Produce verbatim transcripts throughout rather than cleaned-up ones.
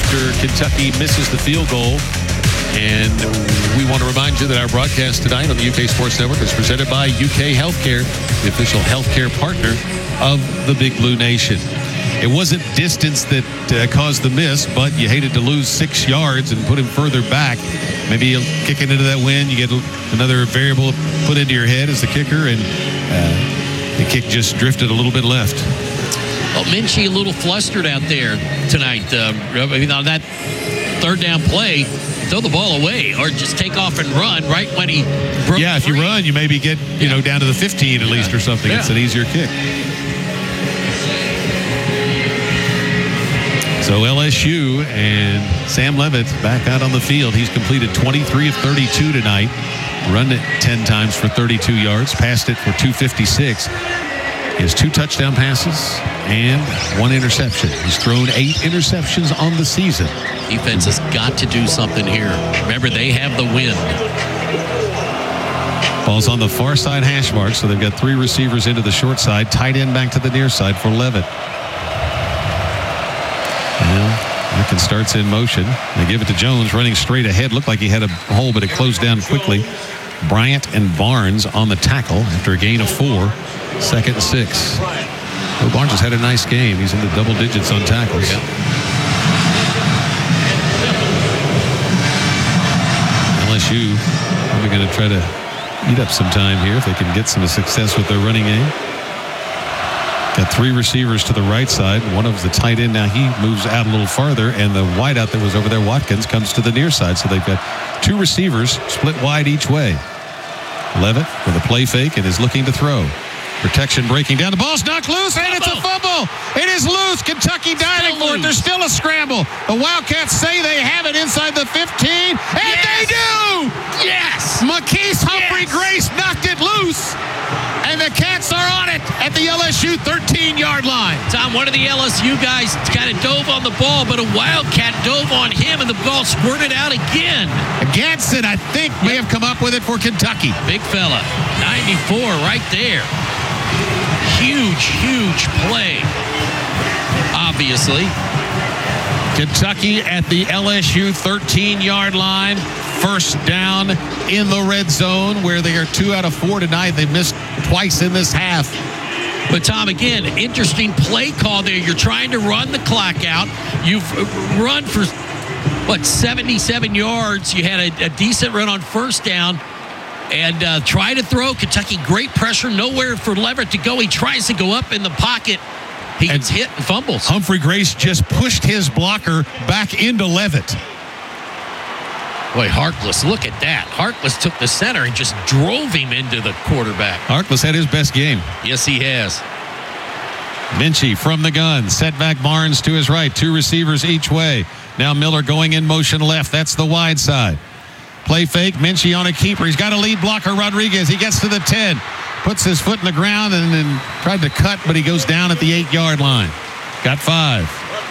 after Kentucky misses the field goal. And we want to remind you that our broadcast tonight on the U K Sports Network is presented by U K Healthcare, the official healthcare partner of the Big Blue Nation. It wasn't distance that uh, caused the miss, but you hated to lose six yards and put him further back. Maybe you'll kick it into that wind. You get another variable put into your head as the kicker, and uh, the kick just drifted a little bit left. Well, Minchie a little flustered out there tonight. Uh, I mean, on that third down play, throw the ball away or just take off and run right when he broke Yeah, if free. you run, you maybe get, you yeah. know, down to the fifteen at yeah. least or something. Yeah. It's an easier kick. So L S U and Sam Levitt back out on the field. He's completed twenty-three of thirty-two tonight. Run it ten times for thirty-two yards. Passed it for two fifty-six. He has two touchdown passes and one interception. He's thrown eight interceptions on the season. Defense has got to do something here. Remember, they have the wind. Ball's on the far side hash mark, so they've got three receivers into the short side. Tight end back to the near side for Levitt. Well, Lincoln starts in motion. They give it to Jones, running straight ahead. Looked like he had a hole, but it closed down quickly. Bryant and Barnes on the tackle after a gain of four. Second and six. Well, Barnes has had a nice game. He's in the double digits on tackles. Yep. L S U probably going to try to eat up some time here if they can get some success with their running game. Got three receivers to the right side. One of the tight end. Now he moves out a little farther, and the wideout that was over there, Watkins, comes to the near side. So they've got two receivers split wide each way. Levitt with a play fake and is looking to throw. Protection breaking down. The ball's knocked loose, and it's a fumble. It is loose. Kentucky diving for it. There's still a scramble. The Wildcats say they have it inside the fifteen, and yes. they do! Yes! McKees Humphrey yes. Grace knocked it loose, and the Cats are on it at the L S U thirteen-yard line. Tom, one of the L S U guys kind of dove on the ball, but a Wildcat dove on him, and the ball squirted out again. Ganson, I think, may have come up with it for Kentucky. Big fella. ninety-four right there. Huge, huge play, obviously. Kentucky at the L S U thirteen-yard line. First down in the red zone, where they are two out of four tonight. They missed twice in this half. But, Tom, again, interesting play call there. You're trying to run the clock out. You've run for, what, seventy-seven yards. You had a, a decent run on first down. And uh, try to throw. Kentucky, great pressure. Nowhere for Leverett to go. He tries to go up in the pocket. He gets hit and fumbles. Humphrey Grace just pushed his blocker back into Levitt. Boy, Harkless, look at that. Harkless took the center and just drove him into the quarterback. Harkless had his best game. Yes, he has. Minchie from the gun. Set back Barnes to his right. Two receivers each way. Now Miller going in motion left. That's the wide side. Play fake, Minchie on a keeper. He's got a lead blocker, Rodriguez. He gets to the ten, puts his foot in the ground, and then tried to cut, but he goes down at the eight-yard line. Got five.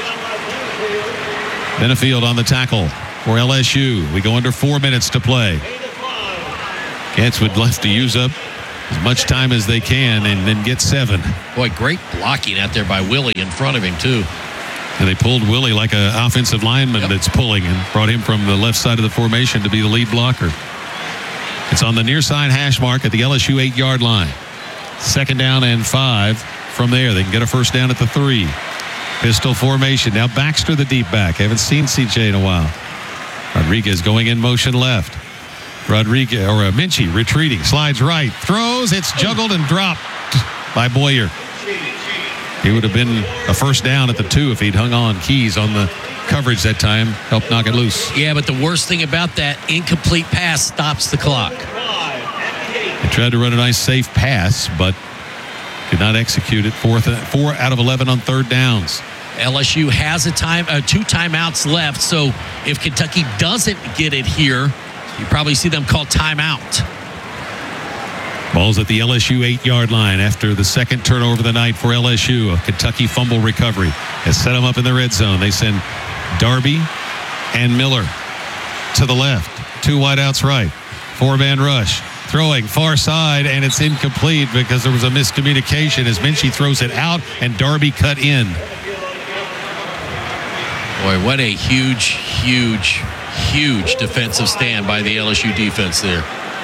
Benefield on the tackle for L S U. We go under four minutes to play. Cats would love to use up as much time as they can and then get seven. Boy, great blocking out there by Willie in front of him, too. And they pulled Willie like an offensive lineman yep. that's pulling and brought him from the left side of the formation to be the lead blocker. It's on the near side hash mark at the L S U eight-yard line. Second down and five from there. They can get a first down at the three. Pistol formation. Now Baxter the deep back. Haven't seen C J in a while. Rodriguez going in motion left. Rodriguez, or uh, Minchie retreating. Slides right. Throws. It's juggled and dropped by Boyer. He would have been a first down at the two if he'd hung on. Keys on the coverage that time helped knock it loose. Yeah, but the worst thing about that, incomplete pass stops the clock. They tried to run a nice safe pass, but did not execute it. Fourth, four out of eleven on third downs. L S U has a time, uh, two timeouts left, so if Kentucky doesn't get it here, you probably see them call timeout. Ball's at the L S U eight-yard line after the second turnover of the night for L S U. A Kentucky fumble recovery has set them up in the red zone. They send Darby and Miller to the left. Two wideouts right. Four-man rush. Throwing far side, and it's incomplete because there was a miscommunication as Minchie throws it out and Darby cut in. Boy, what a huge, huge, huge defensive stand by the L S U defense there.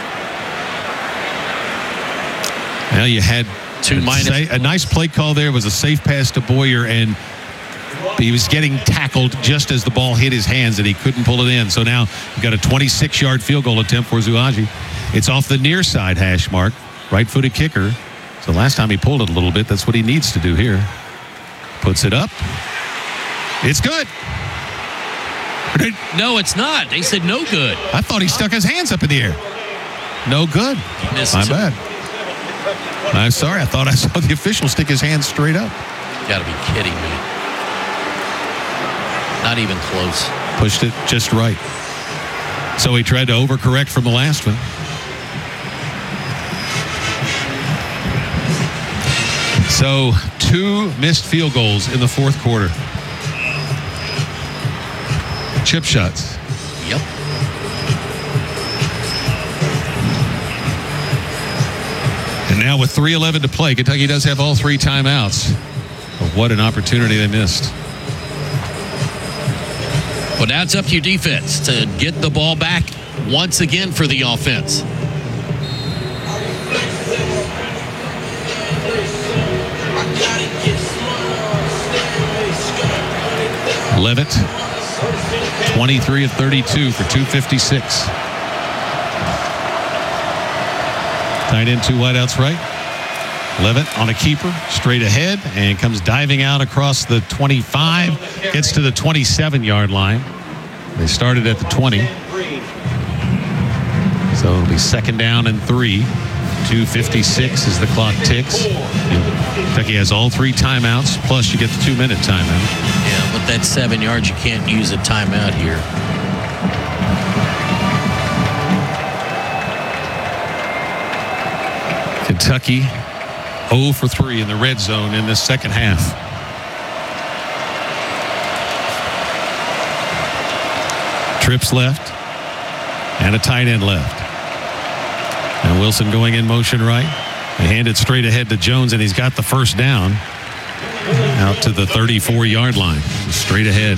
Well, you had Two a, minus sa- a nice play call there. It was a safe pass to Boyer, and he was getting tackled just as the ball hit his hands, and he couldn't pull it in. So now you've got a twenty-six-yard field goal attempt for Zouaji. It's off the near side hash mark, right-footed kicker. So last time he pulled it a little bit, that's what he needs to do here. Puts it up. It's good. No, it's not. They said no good. I thought he stuck his hands up in the air. No good. My bad. I'm sorry. I thought I saw the official stick his hands straight up. You got to be kidding me. Not even close. Pushed it just right. So he tried to overcorrect from the last one. So two missed field goals in the fourth quarter. Chip shots. Yep. And now with three eleven to play, Kentucky does have all three timeouts. But what an opportunity they missed. Well, now it's up to your defense to get the ball back once again for the offense. Levitt, twenty-three of thirty-two for two fifty-six. Tight end, two wideouts right. Levitt on a keeper, straight ahead, and comes diving out across the twenty-five, gets to the twenty-seven-yard line. They started at the twenty. So it'll be second down and three. two fifty-six as the clock ticks. Kentucky has all three timeouts, plus you get the two-minute timeout. Yeah, with that seven yards, you can't use a timeout here. Kentucky zero for three in the red zone in this second half. Trips left and a tight end left. And Wilson going in motion right. They hand it straight ahead to Jones, and he's got the first down out to the thirty-four-yard line. Straight ahead.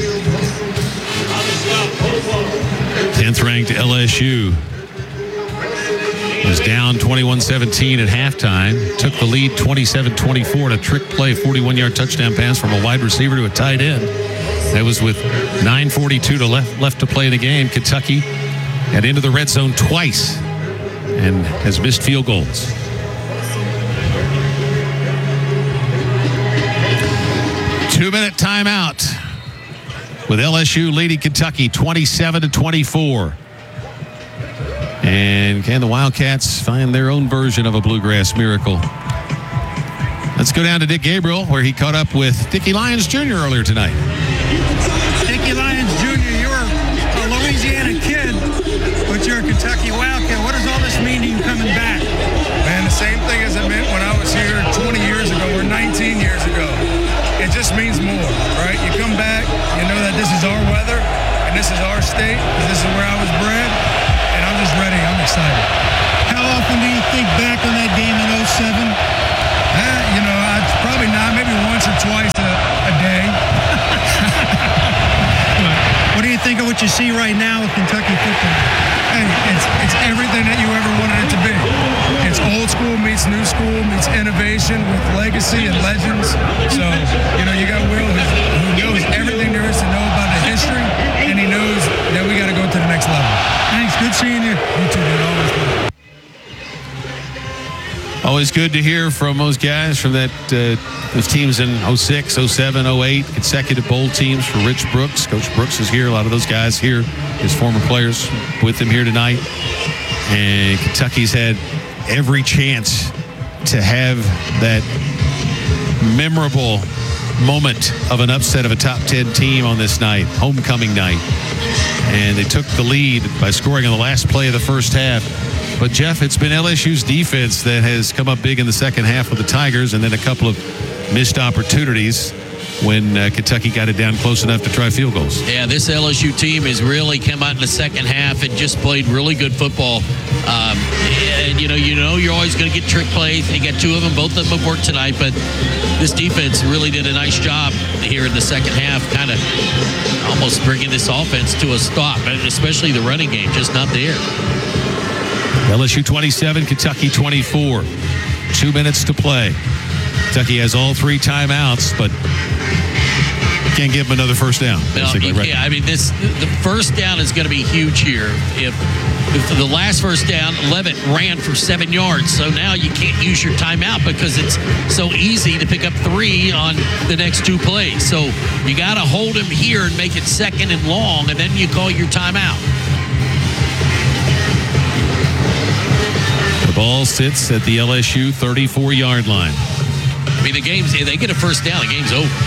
tenth-ranked L S U was down twenty-one seventeen at halftime. Took the lead twenty-seven twenty-four in a trick play, forty-one-yard touchdown pass from a wide receiver to a tight end. That was with nine forty-two to left, left to play in the game. Kentucky got into the red zone twice and has missed field goals. Two-minute timeout with L S U leading Kentucky twenty-seven to twenty-four. And can the Wildcats find their own version of a bluegrass miracle? Let's go down to Dick Gabriel, where he caught up with Dickie Lyons Junior earlier tonight. Dickie Lyons Junior, you're a Louisiana kid, but you're a Kentucky Wildcat. What does all this mean to you coming back? Man, the same thing as it meant when I was here twenty years ago or nineteen years ago. It just means more, right? You come back, you know that this is our weather, and this is our state, because this is where I was bred, and I'm just ready. I'm excited. How often do you think back on that game in oh seven? Uh, you know, I, probably not, maybe once or twice a, a day. What do you think of what you see right now with Kentucky football? Hey, it's, it's everything that you ever wanted it to be. It's old school meets new school meets innovation with legacy and legends. So, you know, you got Will who, who knows everything there is to know about the history, and he knows that we got to go to the next level. Thanks. Good seeing you. You too, dude. Always good. Always good to hear from those guys, from that uh, those teams in oh six, oh seven, oh eight, consecutive bowl teams for Rich Brooks. Coach Brooks is here. A lot of those guys here, his former players with him here tonight. And Kentucky's had every chance to have that memorable moment of an upset of a top ten team on this night, homecoming night. And they took the lead by scoring on the last play of the first half. But, Jeff, it's been L S U's defense that has come up big in the second half with the Tigers, and then a couple of missed opportunities. when uh, Kentucky got it down close enough to try field goals. Yeah, this L S U team has really come out in the second half and just played really good football. Um, and, you know, you know you're always going to get trick plays. You got two of them. Both of them have worked tonight. But this defense really did a nice job here in the second half, kind of almost bringing this offense to a stop, especially the running game, just not there. L S U twenty-seven, Kentucky twenty-four. Two minutes to play. Kentucky has all three timeouts, but can't give them another first down. No, you right? can't. I mean, this the first down is going to be huge here. If, if the last first down, Levitt ran for seven yards, so now you can't use your timeout because it's so easy to pick up three on the next two plays. So you got to hold him here and make it second and long, and then you call your timeout. The ball sits at the L S U thirty-four-yard line. I mean, the game's, if they get a first down, the game's over.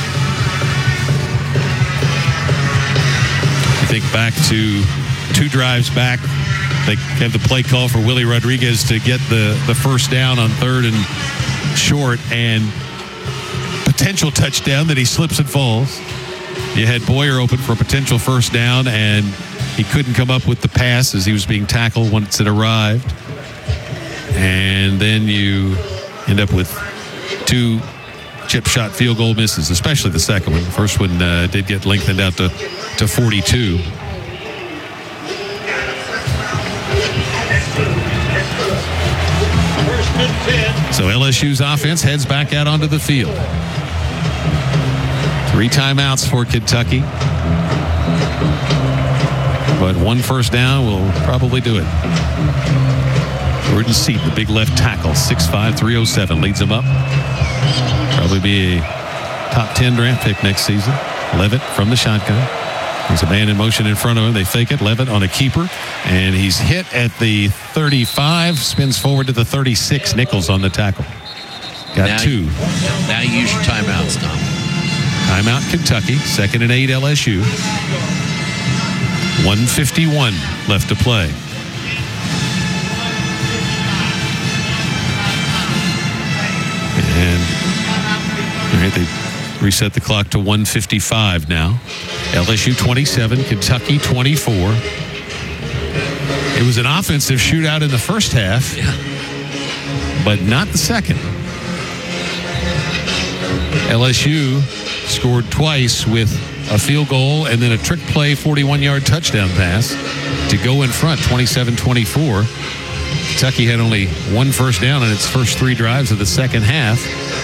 You think back to two drives back, they have the play call for Willie Rodriguez to get the, the first down on third and short, and potential touchdown that he slips and falls. You had Boyer open for a potential first down, and he couldn't come up with the pass as he was being tackled once it arrived. And then you end up with two chip shot field goal misses, especially the second one. The first one uh, did get lengthened out to, to forty-two. So L S U's offense heads back out onto the field. Three timeouts for Kentucky. But one first down will probably do it. Jordan Seat, the big left tackle, six five, three oh seven, leads them up. Probably be a top ten draft pick next season. Levitt from the shotgun. There's a man in motion in front of him. They fake it. Levitt on a keeper. And he's hit at the thirty-five. Spins forward to the thirty-six. Nichols on the tackle. Got now two. You, now you use your timeouts, Tom. Timeout Kentucky. Second and eight L S U. one fifty-one left to play. And all right, they reset the clock to one fifty-five now. L S U twenty-seven, Kentucky twenty-four. It was an offensive shootout in the first half, Yeah. but not the second. L S U scored twice with a field goal and then a trick play forty-one-yard touchdown pass to go in front, twenty-seven twenty-four. Kentucky had only one first down in its first three drives of the second half.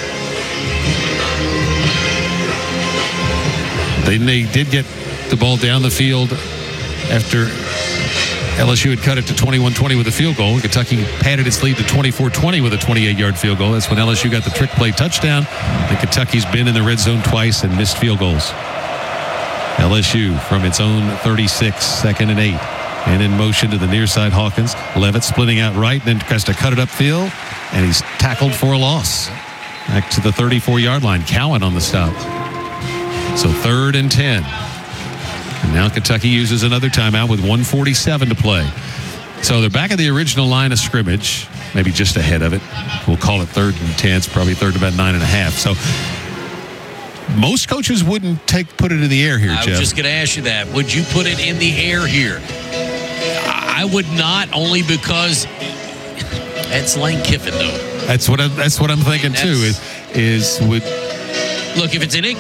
Then they did get the ball down the field after L S U had cut it to twenty-one twenty with a field goal. Kentucky padded its lead to twenty-four twenty with a twenty-eight-yard field goal. That's when L S U got the trick play touchdown. And Kentucky's been in the red zone twice and missed field goals. L S U from its own thirty-six, second and eight. And in motion to the near side, Hawkins. Levitt splitting out right, then tries to cut it upfield, and he's tackled for a loss. Back to the thirty-four-yard line. Cowan on the stop. So third and ten. And now Kentucky uses another timeout with one forty-seven to play. So they're back at the original line of scrimmage, maybe just ahead of it. We'll call it third and ten. It's probably third and about nine and a half. So most coaches wouldn't take put it in the air here, I Jeff. was just going to ask you that. Would you put it in the air here? I would not, only because it's Lane Kiffin, though. That's what I, that's what I'm thinking too. Is, is would Look, if it's an